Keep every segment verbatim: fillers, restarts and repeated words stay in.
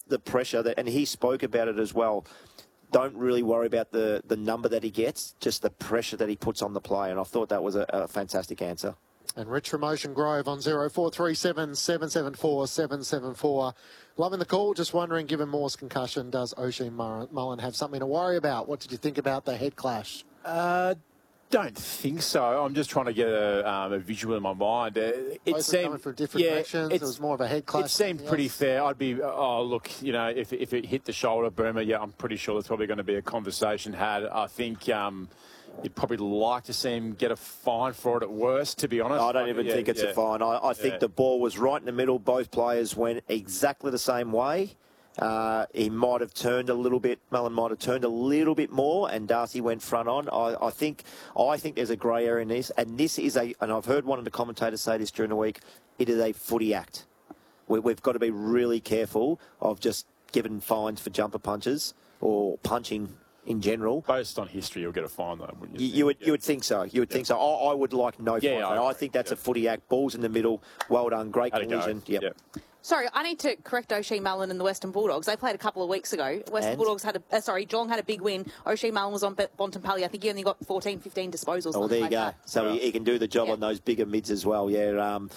the pressure, that, and he spoke about it as well. Don't really worry about the, the number that he gets, just the pressure that he puts on the play. And I thought that was a, a fantastic answer. And Rich from Ocean Grove on zero four three seven, seven seven four, seven seven four. Loving the call. Just wondering, given Moore's concussion, does Oisin Mullin have something to worry about? What did you think about the head clash? Uh, don't think so. I'm just trying to get a, um, a visual in my mind. Uh, it Both seemed coming from different yeah, directions. It was more of a head clash. It seemed pretty else. fair. I'd be, oh, look, you know, if, if it hit the shoulder, Burma, yeah, I'm pretty sure there's probably going to be a conversation had. I think um, you'd probably like to see him get a fine for it at worst, to be honest. I don't even yeah, think it's yeah. a fine. I, I think yeah. the ball was right in the middle. Both players went exactly the same way. Uh, he might have turned a little bit, Mullin might have turned a little bit more, and Darcy went front on. I, I think I think there's a grey area in this, and this is a, and I've heard one of the commentators say this during the week, it is a footy act. We, we've got to be really careful of just giving fines for jumper punches or punching in general. Based on history, you'll get a fine, though, wouldn't you? You, you would, yeah. you would think so. You would yeah. think so. I, I would like no yeah, fines. I, I think that's yeah. a footy act. Balls in the middle. Well done. Great How'd collision. Yep. Yep. Sorry, I need to correct Oisin Mullin and the Western Bulldogs. They played a couple of weeks ago. Western and? Bulldogs had a, uh, sorry, Geelong had a big win. Oisin Mullin was on Bontempelli. I think he only got fourteen, fifteen disposals. Oh, there you like go. That. So yeah. he, he can do the job yeah. on those bigger mids as well. Yeah. Um,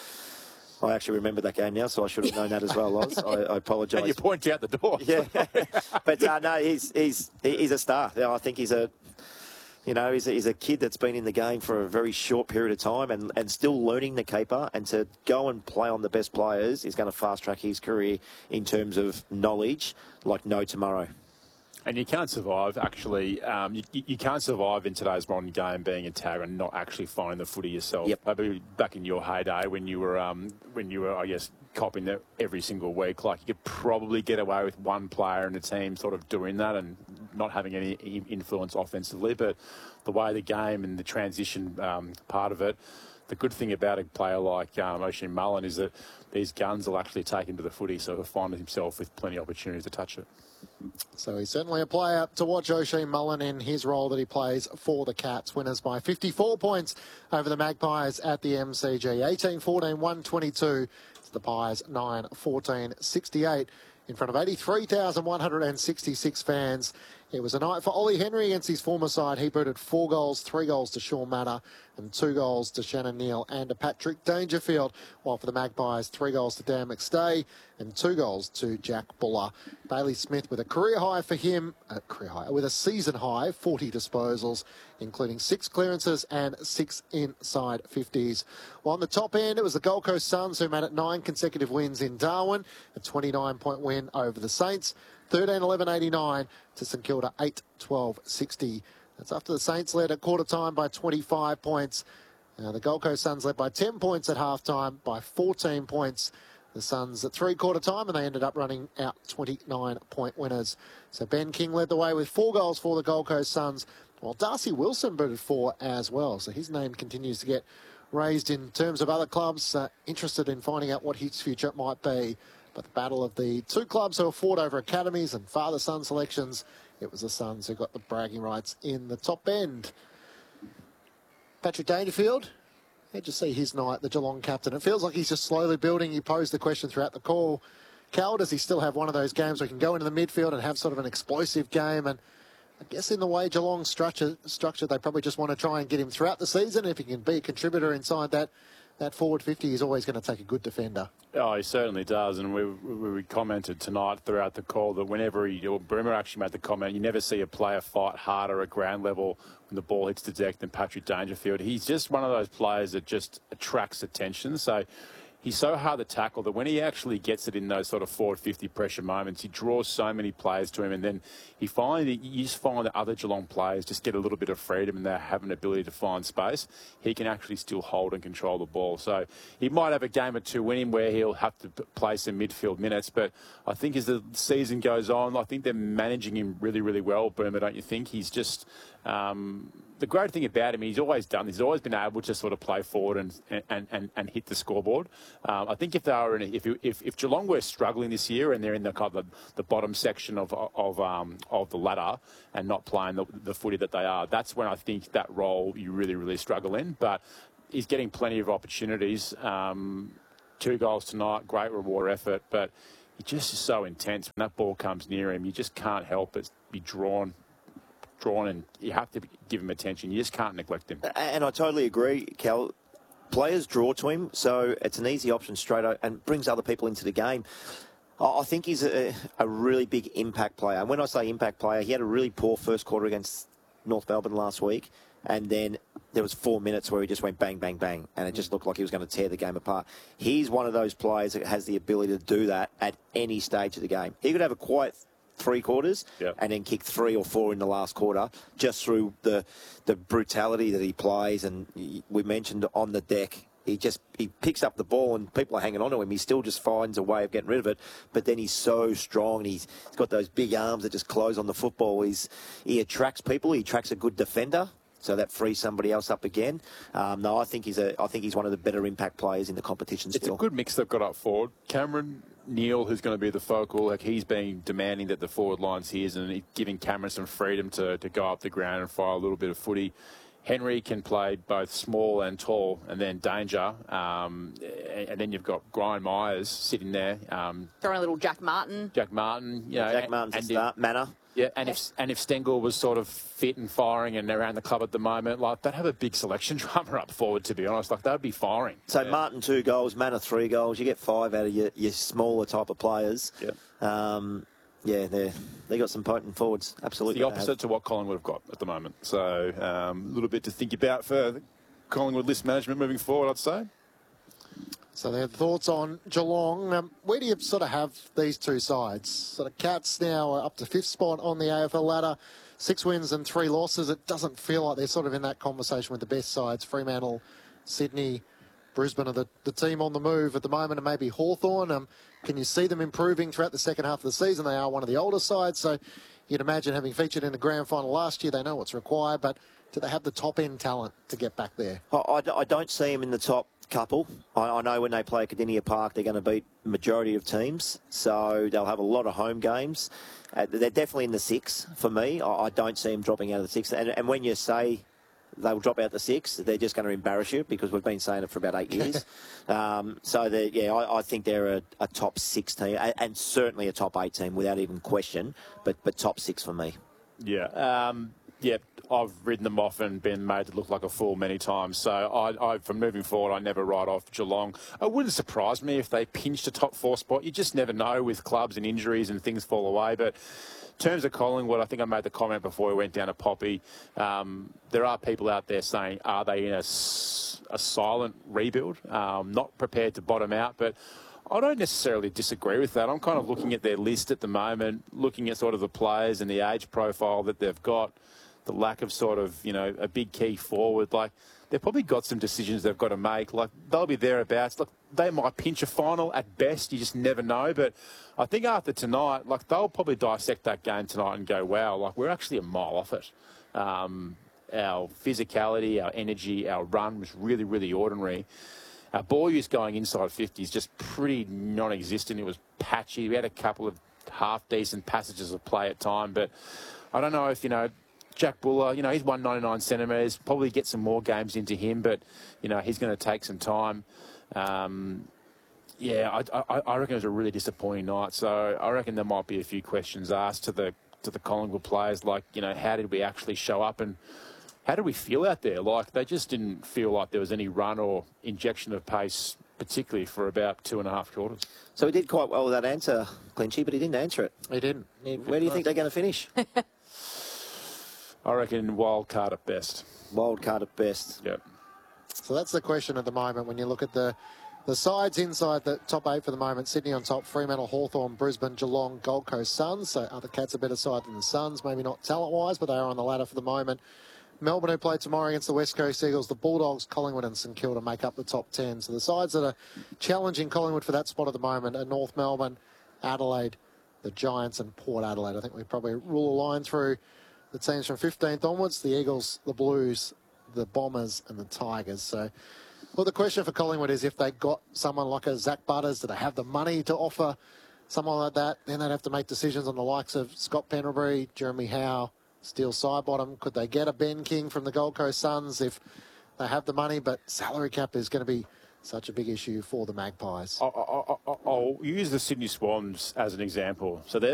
I actually remember that game now, so I should have known that as well, Loz. I, I apologise. And you point out the door. Yeah. But uh, no, he's he's he's a star. I think he's a. You know, he's a, he's a kid that's been in the game for a very short period of time and, and still learning the caper, and to go and play on the best players is going to fast-track his career in terms of knowledge like no tomorrow. And you can't survive, actually. Um, you, you can't survive in today's modern game being a tagger and not actually finding the footy yourself. Yep. Maybe back in your heyday when you were, um, when you were, I guess, copping that every single week, like you could probably get away with one player in the team sort of doing that and not having any influence offensively. But the way the game and the transition um, part of it, the good thing about a player like um, Oisin Mullin is that these guns will actually take him to the footy, so he'll find himself with plenty of opportunities to touch it. So he's certainly a player to watch, Oisin Mullin, in his role that he plays for the Cats. Winners by fifty-four points over the Magpies at the M C G. eighteen fourteen, one twenty-two. It's the Pies nine fourteen sixty-eight in front of eighty-three thousand one hundred sixty-six fans. It was a night for Ollie Henry against his former side. He booted four goals, three goals to Sean Matter and two goals to Shannon Neal and to Patrick Dangerfield, while for the Magpies, three goals to Dan McStay and two goals to Jack Buller. Bailey Smith with a career high for him, uh, career high, with a season high, forty disposals, including six clearances and six inside fifties. Well, on the top end, it was the Gold Coast Suns who made it nine consecutive wins in Darwin, a twenty-nine point win over the Saints. thirteen eleven eighty-nine to St Kilda, eight twelve sixty. That's after the Saints led at quarter time by twenty-five points. Now the Gold Coast Suns led by ten points at half time, by fourteen points. The Suns at three-quarter time, and they ended up running out twenty-nine point winners. So Ben King led the way with four goals for the Gold Coast Suns, while Darcy Wilson booted four as well. So his name continues to get raised in terms of other clubs uh, interested in finding out what his future might be. But the battle of the two clubs who have fought over academies and father-son selections, it was the Suns who got the bragging rights in the top end. Patrick Dangerfield, how'd you see his night, the Geelong captain? It feels like he's just slowly building. You posed the question throughout the call. Cal, does he still have one of those games where he can go into the midfield and have sort of an explosive game? And I guess in the way Geelong's structure, structure, they probably just want to try and get him throughout the season. If he can be a contributor inside that, that forward fifty, he's always going to take a good defender. Oh, he certainly does. And we, we, we commented tonight throughout the call that whenever he, or Brimmer actually made the comment, you never see a player fight harder at ground level when the ball hits the deck than Patrick Dangerfield. He's just one of those players that just attracts attention. So he's so hard to tackle that when he actually gets it in those sort of forward fifty pressure moments, he draws so many players to him, and then he finally, you just find that other Geelong players just get a little bit of freedom and they have an ability to find space. He can actually still hold and control the ball. So he might have a game or two winning where he'll have to play some midfield minutes, but I think as the season goes on, I think they're managing him really, really well, Boomer, don't you think? He's just... Um, the great thing about him, he's always done. He's always been able to sort of play forward and and, and, and hit the scoreboard. Um, I think if they were in, a, if, if if Geelong were struggling this year and they're in the kind of the, the bottom section of of um, of the ladder and not playing the, the footy that they are, that's when I think that role you really really struggle in. But he's getting plenty of opportunities. Um, two goals tonight, great reward effort, but. he just is so intense. When that ball comes near him, you just can't help but be drawn, drawn, and you have to give him attention. You just can't neglect him. And I totally agree, Cal. Players draw to him, so it's an easy option straight out and brings other people into the game. I think he's a, a really big impact player. And when I say impact player, he had a really poor first quarter against North Melbourne last week. And then there was four minutes where he just went bang, bang, bang. And it just looked like he was going to tear the game apart. He's one of those players that has the ability to do that at any stage of the game. He could have a quiet three quarters yep. and then kick three or four in the last quarter just through the the brutality that he plays. And we mentioned on the deck, he just he picks up the ball and people are hanging on to him. He still just finds a way of getting rid of it. But then he's so strong and he's, he's got those big arms that just close on the football. He's He attracts people. He attracts a good defender. So that frees somebody else up again. Um, no, I think he's a. I think he's one of the better impact players in the competition. It's still. a good mix they've got up forward. Cameron Neal, who's going to be the focal, like he's been demanding that the forward line's his and giving Cameron some freedom to to go up the ground and fire a little bit of footy. Henry can play both small and tall, and then danger. Um, and then you've got Brian Myers sitting there. Um, Throwing a little Jack Martin. Jack Martin, you know, Jack Martin's and a start, Manor. Yeah, and if and if Stengel was sort of fit and firing and around the club at the moment, like they'd have a big selection drummer up forward. To be honest, like they'd be firing. So yeah. Martin two goals, Manor three goals. You get five out of your, your smaller type of players. Yeah. Um, Yeah, they they got some potent forwards. Absolutely, the opposite to what Collingwood have got at the moment. So um, a little bit to think about for Collingwood list management moving forward, I'd say. So their thoughts on Geelong. Um, where do you sort of have these two sides? Sort of Cats now are up to fifth spot on the A F L ladder, six wins and three losses. It doesn't feel like they're sort of in that conversation with the best sides. Fremantle, Sydney, Brisbane are the, the team on the move at the moment, and maybe Hawthorn. Um, can you see them improving throughout the second half of the season? They are one of the older sides, so you'd imagine having featured in the grand final last year, they know what's required, but do they have the top-end talent to get back there? I, I, I don't see them in the top couple. I, I know when they play Cardinia Park, they're going to beat majority of teams, so they'll have a lot of home games. Uh, they're definitely in the six for me. I, I don't see them dropping out of the six. And, and when you say they'll drop out the six, they're just going to embarrass you because we've been saying it for about eight years. um, so, yeah, I, I think they're a, a top six team and certainly a top eight team without even question, but but top six for me. Yeah. Um, yeah, I've ridden them off and been made to look like a fool many times. So, I, I, from moving forward, I never write off Geelong. It wouldn't surprise me if they pinched a top four spot. You just never know with clubs and injuries and things fall away. But in terms of Collingwood, I think I made the comment before we went down to Poppy. Um, there are people out there saying, are they in a, a silent rebuild? Um, not prepared to bottom out, but I don't necessarily disagree with that. I'm kind of looking at their list at the moment, looking at sort of the players and the age profile that they've got, the lack of sort of, you know, a big key forward. Like, they've probably got some decisions they've got to make. Like, they'll be thereabouts. Look, they might pinch a final at best. You just never know. But I think after tonight, like, they'll probably dissect that game tonight and go, wow, like, we're actually a mile off it. Um, our physicality, our energy, our run was really, really ordinary. Our ball use going inside fifty is just pretty non-existent. It was patchy. We had a couple of half-decent passages of play at time. But I don't know if, you know, Jack Buller, you know, he's one ninety-nine centimetres, probably get some more games into him, but, you know, he's going to take some time. Um, yeah, I, I, I reckon it was a really disappointing night. So I reckon there might be a few questions asked to the to the Collingwood players, like, you know, how did we actually show up and how did we feel out there? Like, they just didn't feel like there was any run or injection of pace, particularly for about two and a half quarters. So he did quite well with that answer, Clinchy, but he didn't answer it. He didn't. Where do you think they're going to finish? I reckon wild card at best. Wild card at best. Yep. So that's the question at the moment when you look at the the sides inside the top eight for the moment. Sydney on top, Fremantle, Hawthorn, Brisbane, Geelong, Gold Coast Suns. So are the Cats a better side than the Suns? Maybe not talent-wise, but they are on the ladder for the moment. Melbourne, who play tomorrow against the West Coast Eagles, the Bulldogs, Collingwood and St Kilda make up the top ten. So the sides that are challenging Collingwood for that spot at the moment are North Melbourne, Adelaide, the Giants and Port Adelaide. I think we probably rule a line through the teams from fifteenth onwards, the Eagles, the Blues, the Bombers and the Tigers. So, well, the question for Collingwood is if they got someone like a Zach Butters, do they have the money to offer someone like that? Then they'd have to make decisions on the likes of Scott Pendlebury, Jeremy Howe, Steele Sidebottom. Could they get a Ben King from the Gold Coast Suns if they have the money? But salary cap is going to be such a big issue for the Magpies. I'll, I'll, I'll use the Sydney Swans as an example. So they're